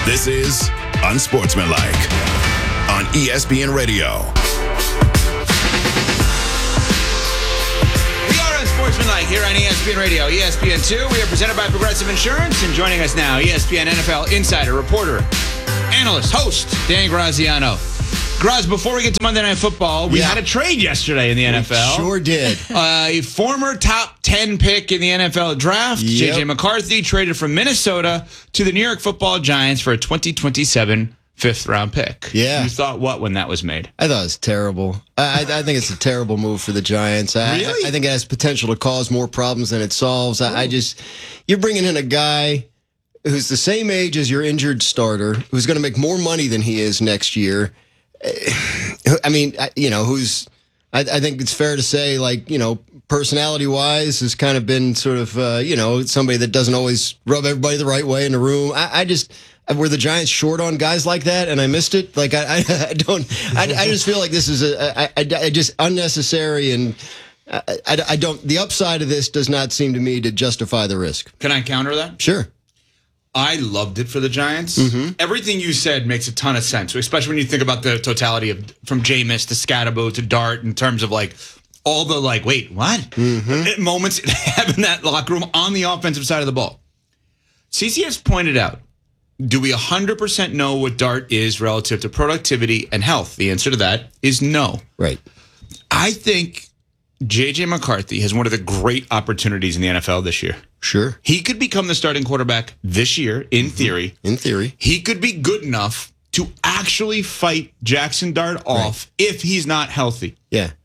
This is Unsportsmanlike on ESPN Radio. We are Unsportsmanlike here on ESPN Radio, ESPN2. We are presented by Progressive Insurance, and joining us now, ESPN NFL insider, reporter, analyst, host, Dan Graziano. Graz, before we get to Monday Night Football, we had a trade yesterday in the NFL. Sure did. A former top 10 pick in the NFL draft, J.J. McCarthy, traded from Minnesota to the New York Football Giants for a 2027 fifth-round pick. Yeah. You thought what when that was made? I thought it was terrible. I think it's a terrible move for the Giants. Really? I think it has potential to cause more problems than it solves. You're bringing in a guy who's the same age as your injured starter, who's going to make more money than he is next year. I mean, I think it's fair to say, personality-wise, has kind of been sort of, somebody that doesn't always rub everybody the right way in the room. Were the Giants short on guys like that, and I missed it? I just feel like this is just unnecessary, and the upside of this does not seem to me to justify the risk. Can I counter that? Sure. I loved it for the Giants. Mm-hmm. Everything you said makes a ton of sense, especially when you think about the totality of from Jameis to Scatterbo to Dart in terms of all the wait, what? Mm-hmm. Moments they have in that locker room on the offensive side of the ball. CCS pointed out, do we 100% know what Dart is relative to productivity and health? The answer to that is no. Right. I think J.J. McCarthy has one of the great opportunities in the NFL this year. Sure. He could become the starting quarterback this year, in theory. In theory. He could be good enough to actually fight Jackson Dart off if he's not healthy. Yeah.